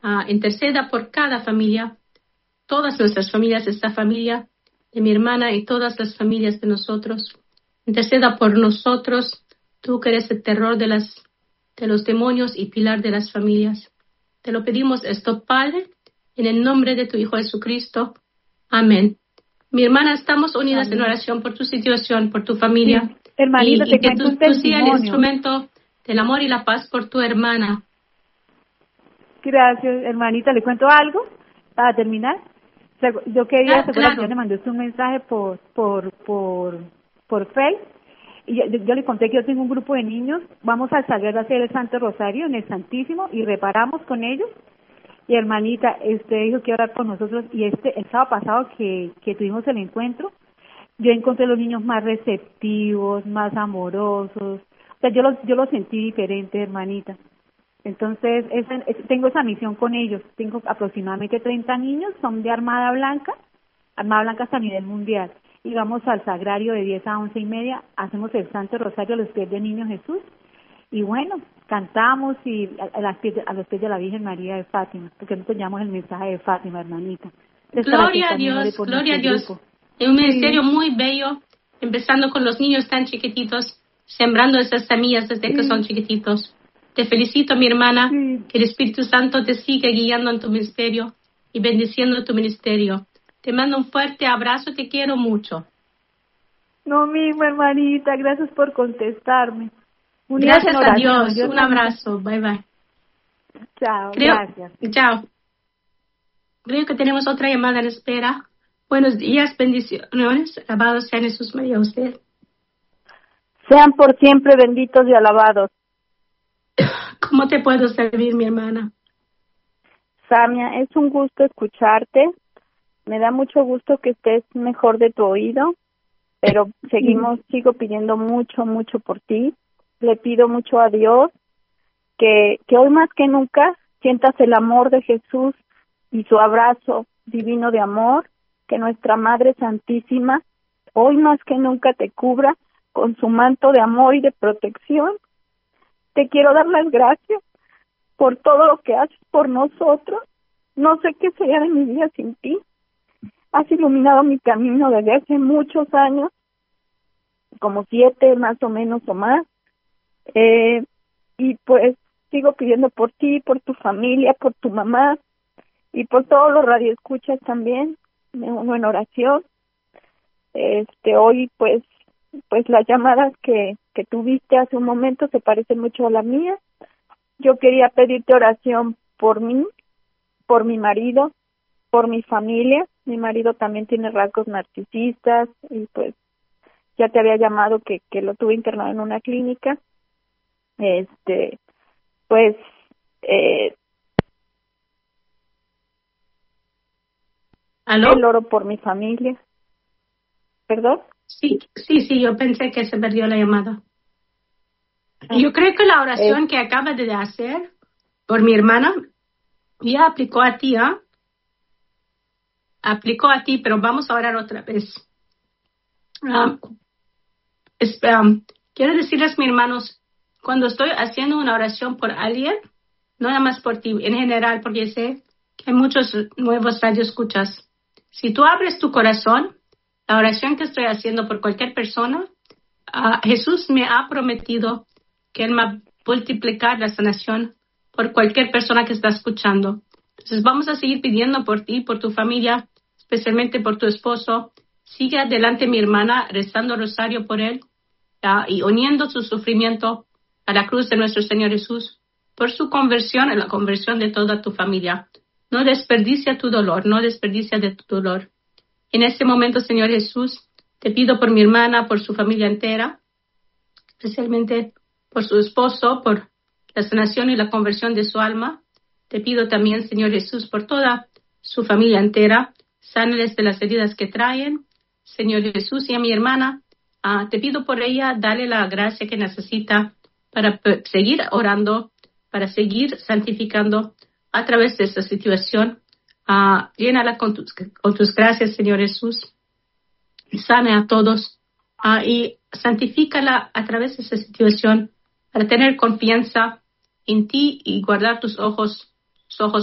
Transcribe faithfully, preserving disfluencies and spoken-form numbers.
uh, interceda por cada familia, todas nuestras familias, esta familia de mi hermana y todas las familias de nosotros. Interceda por nosotros, tú que eres el terror de, las, de los demonios y pilar de las familias. Te lo pedimos esto, Padre, en el nombre de tu Hijo Jesucristo. Amén. Mi hermana, estamos unidas Amén. En oración por tu situación, por tu familia. Sí, hermanita, y, te y que cuento tú, un tú seas el testimonio. instrumento del amor y la paz por tu hermana. Gracias, hermanita. ¿Le cuento algo para terminar? Yo quería, Ah, ¿se acuerda claro. que yo le mandé un mensaje por por por por Facebook? Y yo, yo, yo le conté que yo tengo un grupo de niños, vamos al Sagrado a hacer el Santo Rosario en el Santísimo y reparamos con ellos. Y hermanita, este dijo que orar por nosotros, y este el sábado pasado que, que tuvimos el encuentro, yo encontré los niños más receptivos, más amorosos. O sea, yo los, yo los sentí diferentes, hermanita. Entonces, esa, es, tengo esa misión con ellos. Tengo aproximadamente treinta niños, son de Armada Blanca, Armada Blanca hasta a nivel mundial. Y vamos al Sagrario de diez a once y media, hacemos el Santo Rosario a los pies del Niño Jesús. Y bueno, cantamos y a, a, las pies, a los pies de la Virgen María de Fátima, porque nosotros llamamos el mensaje de Fátima, hermanita. Entonces, gloria a Dios, gloria a Dios. Grupo. Es un ministerio sí. muy bello, empezando con los niños tan chiquititos, sembrando esas semillas desde sí. que son chiquititos. Te felicito, mi hermana, sí. que el Espíritu Santo te siga guiando en tu ministerio y bendiciendo tu ministerio. Te mando un fuerte abrazo, te quiero mucho. No mismo, hermanita, gracias por contestarme. Unidas gracias a Dios, Dios un abrazo, bye bye. Chao, Creo, gracias. Chao. Creo que tenemos otra llamada en espera. Buenos días, bendiciones, alabados sean Jesús María usted. Sean por siempre benditos y alabados. ¿Cómo te puedo servir, mi hermana? Samia, es un gusto escucharte. Me da mucho gusto que estés mejor de tu oído, pero seguimos, sí. sigo pidiendo mucho, mucho por ti. Le pido mucho a Dios que, que hoy más que nunca sientas el amor de Jesús y su abrazo divino de amor, que nuestra Madre Santísima hoy más que nunca te cubra con su manto de amor y de protección. Te quiero dar las gracias por todo lo que haces por nosotros. No sé qué sería de mi vida sin ti. Has iluminado mi camino desde hace muchos años, como siete más o menos o más. Eh, y pues sigo pidiendo por ti, por tu familia, por tu mamá y por todos los radioescuchas también. Me uno en oración. Este, hoy pues pues las llamadas que, que tuviste hace un momento se parecen mucho a la mía. Yo quería pedirte oración por mí, por mi marido, por mi familia. Mi marido también tiene rasgos narcisistas y pues ya te había llamado que, que lo tuve internado en una clínica. Este, pues, eh, ¿Aló? El oro por mi familia. ¿Perdón? Sí, sí, sí, yo pensé que se perdió la llamada. Ah, yo creo que la oración eh, que acaba de hacer por mi hermana ya aplicó a ti, ¿ah? ¿eh? Aplicó a ti, pero vamos a orar otra vez. Um, es, um, quiero decirles, mis hermanos, cuando estoy haciendo una oración por alguien, no nada más por ti, en general, porque sé que hay muchos nuevos radioescuchas. Si tú abres tu corazón, la oración que estoy haciendo por cualquier persona, uh, Jesús me ha prometido que Él va a multiplicar la sanación por cualquier persona que está escuchando. Entonces vamos a seguir pidiendo por ti, por tu familia, especialmente por tu esposo. Sigue adelante, mi hermana, rezando rosario por él uh, y uniendo su sufrimiento a la cruz de nuestro Señor Jesús, por su conversión y la conversión de toda tu familia. No desperdicia tu dolor, no desperdicia de tu dolor. En este momento, Señor Jesús, te pido por mi hermana, por su familia entera, especialmente por su esposo, por la sanación y la conversión de su alma. Te pido también, Señor Jesús, por toda su familia entera, sánales de las heridas que traen. Señor Jesús, y a mi hermana, uh, te pido por ella, dale la gracia que necesita para p- seguir orando, para seguir santificando a través de esta situación. Uh, llénala con tus, con tus gracias, Señor Jesús, y sane a todos, uh, y santifícala a través de esta situación para tener confianza en ti y guardar tus ojos, tus ojos